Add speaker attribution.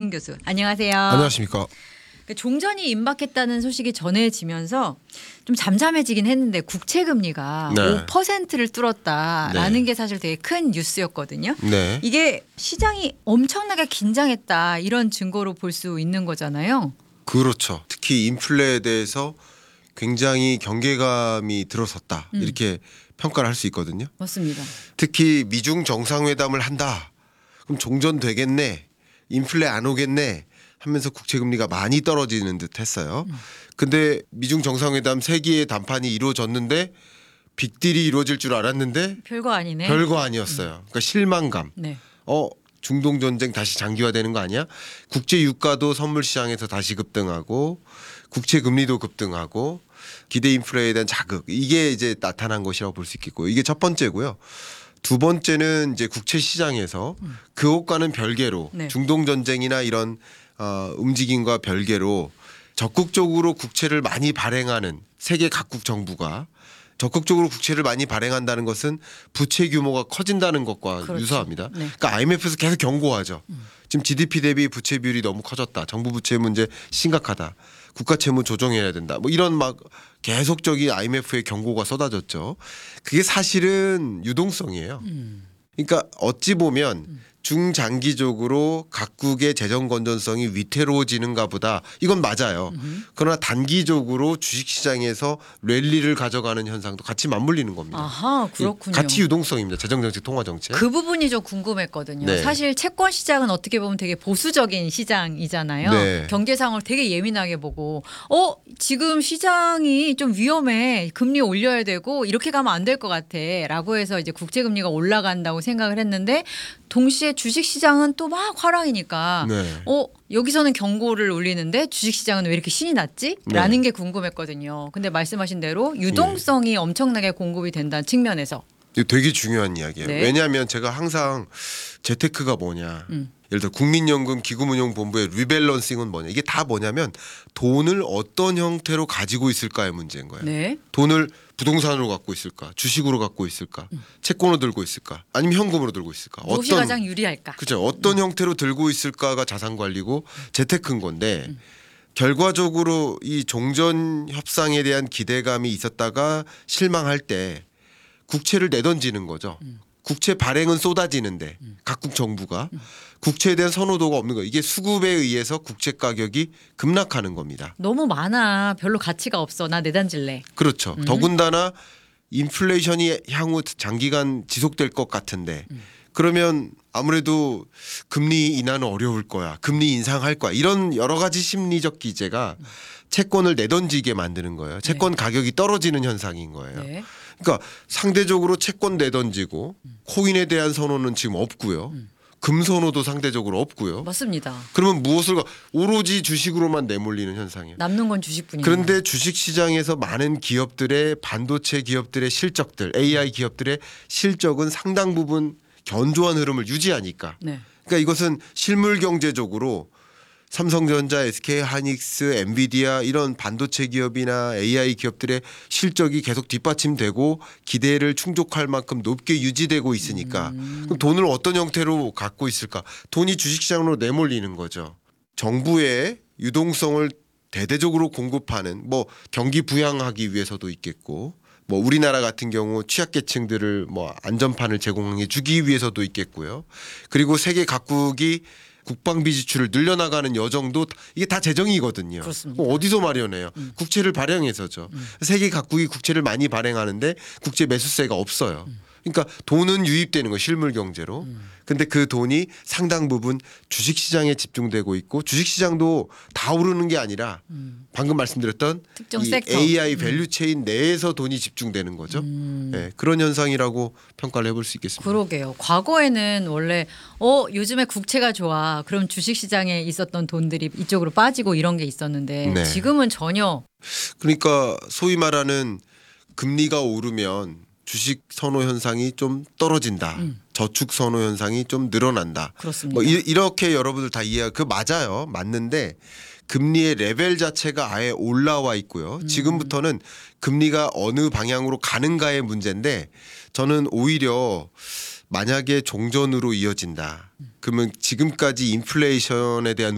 Speaker 1: 이승훈 교수, 안녕하세요.
Speaker 2: 안녕하십니까.
Speaker 1: 종전이 임박했다는 소식이 전해지면서 좀 잠잠해지긴 했는데 국채 금리가
Speaker 2: 네.
Speaker 1: 5%를 뚫었다라는
Speaker 2: 네.
Speaker 1: 게 사실 되게 큰 뉴스였거든요.
Speaker 2: 네.
Speaker 1: 이게 시장이 엄청나게 긴장했다 이런 증거로 볼 수 있는 거잖아요.
Speaker 2: 그렇죠. 특히 인플레에 대해서 굉장히 경계감이 들어섰다. 이렇게 평가를 할 수 있거든요.
Speaker 1: 맞습니다.
Speaker 2: 특히 미중 정상회담을 한다. 그럼 종전 되겠네. 인플레 안 오겠네. 하면서 국채 금리가 많이 떨어지는 듯 했어요. 근데 미중 정상회담 3기의 담판이 이루어졌는데 빅딜이 이루어질 줄 알았는데
Speaker 1: 별거 아니네.
Speaker 2: 별거 아니었어요. 그러니까 실망감.
Speaker 1: 네.
Speaker 2: 중동 전쟁 다시 장기화되는 거 아니야? 국제 유가도 선물 시장에서 다시 급등하고 국채 금리도 급등하고 기대 인플레에 대한 자극 이게 이제 나타난 것이라고 볼 수 있겠고 이게 첫 번째고요. 두 번째는 이제 국채 시장에서 그것과는 별개로
Speaker 1: 네.
Speaker 2: 중동 전쟁이나 이런 움직임과 별개로 적극적으로 국채를 많이 발행하는 세계 각국 정부가 적극적으로 국채를 많이 발행한다는 것은 부채 규모가 커진다는 것과
Speaker 1: 그렇죠.
Speaker 2: 유사합니다.
Speaker 1: 네.
Speaker 2: 그러니까 IMF에서 계속 경고하죠. 지금 GDP 대비 부채 비율이 너무 커졌다. 정부 부채 문제 심각하다. 국가 채무 조정해야 된다. 뭐 이런 막 계속적인 IMF의 경고가 쏟아졌죠. 그게 사실은 유동성이에요. 그러니까 어찌 보면 중장기적으로 각국의 재정 건전성이 위태로워지는가 보다. 이건 맞아요. 그러나 단기적으로 주식시장에서 랠리를 가져가는 현상도 같이 맞물리는 겁니다.
Speaker 1: 아하, 그렇군요.
Speaker 2: 같이 유동성입니다. 재정정책, 통화정책.
Speaker 1: 그 부분이 좀 궁금했거든요.
Speaker 2: 네.
Speaker 1: 사실 채권 시장은 어떻게 보면 되게 보수적인 시장이잖아요.
Speaker 2: 네.
Speaker 1: 경제 상황을 되게 예민하게 보고 지금 시장이 좀 위험해. 금리 올려야 되고 이렇게 가면 안 될 것 같아. 라고 해서 이제 국채 금리가 올라간다고 생각을 했는데 동시에 주식 시장은 또 막 화랑이니까
Speaker 2: 네.
Speaker 1: 여기서는 경고를 울리는데 주식 시장은 왜 이렇게 신이 났지? 라는 게 궁금했거든요. 근데 말씀하신 대로 유동성이 엄청나게 공급이 된다는 측면에서
Speaker 2: 이거 되게 중요한 이야기예요.
Speaker 1: 네.
Speaker 2: 왜냐하면 제가 항상 재테크가 뭐냐. 예를 들어 국민연금 기금운용본부의 리밸런싱은 뭐냐. 이게 다 뭐냐면 돈을 어떤 형태로 가지고 있을까의 문제인 거예요.
Speaker 1: 네.
Speaker 2: 돈을 부동산으로 갖고 있을까, 주식으로 갖고 있을까, 채권으로 들고 있을까, 아니면 현금으로 들고 있을까.
Speaker 1: 무엇이 가장 유리할까?
Speaker 2: 그렇죠. 어떤 형태로 들고 있을까가 자산 관리고 재테크인 건데 결과적으로 이 종전 협상에 대한 기대감이 있었다가 실망할 때 국채를 내던지는 거죠. 국채 발행은 쏟아지는데 각국 정부가 국채에 대한 선호도가 없는 거예요. 이게 수급에 의해서 국채 가격이 급락하는 겁니다.
Speaker 1: 너무 많아. 별로 가치가 없어. 나 내단질래.
Speaker 2: 그렇죠. 더군다나 인플레이션이 향후 장기간 지속될 것 같은데 그러면 아무래도 금리 인하는 어려울 거야. 금리 인상할 거야. 이런 여러 가지 심리적 기제가 채권을 내던지게 만드는 거예요. 채권 가격이 떨어지는 현상인 거예요.
Speaker 1: 네.
Speaker 2: 그러니까 상대적으로 채권 내던지고 코인에 대한 선호는 지금 없고요. 금 선호도 상대적으로 없고요.
Speaker 1: 맞습니다.
Speaker 2: 그러면 오로지 주식으로만 내몰리는 현상이에요.
Speaker 1: 남는 건 주식뿐이에요.
Speaker 2: 그런데 주식 시장에서 많은 기업들의 반도체 기업들의 실적들, AI 기업들의 실적은 상당 부분 견조한 흐름을 유지하니까.
Speaker 1: 네.
Speaker 2: 그러니까 이것은 실물 경제적으로 삼성전자, SK하이닉스, 엔비디아 이런 반도체 기업이나 AI 기업들의 실적이 계속 뒷받침되고 기대를 충족할 만큼 높게 유지되고 있으니까 그럼 돈을 어떤 형태로 갖고 있을까? 돈이 주식시장으로 내몰리는 거죠. 정부의 유동성을 대대적으로 공급하는 뭐 경기 부양하기 위해서도 있겠고 뭐 우리나라 같은 경우 취약계층들을 뭐 안전판을 제공해 주기 위해서도 있겠고요. 그리고 세계 각국이 국방비 지출을 늘려나가는 여정도 이게 다 재정이거든요.
Speaker 1: 그렇습니다.
Speaker 2: 어디서 마련해요? 국채를 발행해서죠. 세계 각국이 국채를 많이 발행하는데 국채 매수세가 없어요. 그러니까 돈은 유입되는 거예요. 실물 경제로. 근데 그 돈이 상당 부분 주식시장에 집중되고 있고 주식시장도 다 오르는 게 아니라 방금 말씀드렸던
Speaker 1: 특정
Speaker 2: 이
Speaker 1: 섹터.
Speaker 2: AI 밸류체인 내에서 돈이 집중되는 거죠. 네, 그런 현상이라고 평가를 해볼 수 있겠습니다.
Speaker 1: 그러게요. 과거에는 원래 요즘에 국채가 좋아. 그럼 주식시장에 있었던 돈들이 이쪽으로 빠지고 이런 게 있었는데
Speaker 2: 네.
Speaker 1: 지금은 전혀.
Speaker 2: 그러니까 소위 말하는 금리가 오르면 주식 선호 현상이 좀 떨어진다. 저축 선호 현상이 좀 늘어난다.
Speaker 1: 그렇습니다.
Speaker 2: 뭐 이렇게 여러분들 다 이해가 그 맞아요. 맞는데 금리의 레벨 자체가 아예 올라와 있고요. 지금부터는 금리가 어느 방향으로 가는가의 문제인데 저는 오히려 만약에 종전으로 이어진다. 그러면 지금까지 인플레이션에 대한